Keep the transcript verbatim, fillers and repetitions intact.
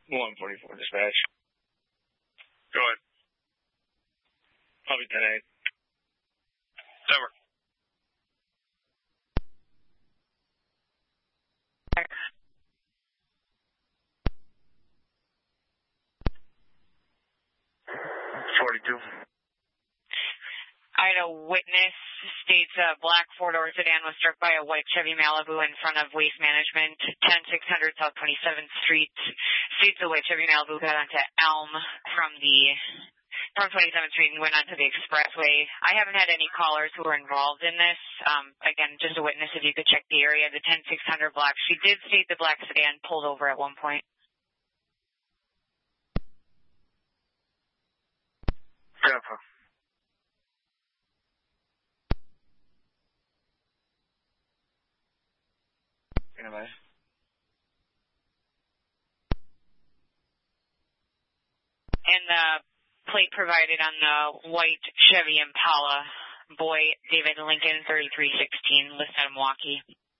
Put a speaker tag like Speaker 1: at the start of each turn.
Speaker 1: one forty-four dispatch.
Speaker 2: Go ahead.
Speaker 1: Probably ten eight.
Speaker 2: Over. forty-two.
Speaker 3: I had a witness states a black four-door sedan was struck by a white Chevy Malibu in front of Waste Management, ten six hundred South twenty-seventh Street. States the white Chevy Malibu got onto Elm from the from twenty-seventh Street and went onto the expressway. I haven't had any callers who were involved in this. Um, again, just a witness if you could check the area. The ten six hundred block. She did state the black sedan pulled over at one point.
Speaker 2: Jennifer.
Speaker 1: Anyway.
Speaker 3: And the plate provided on the white Chevy Impala, boy David Lincoln, thirty-three sixteen, listed in Milwaukee.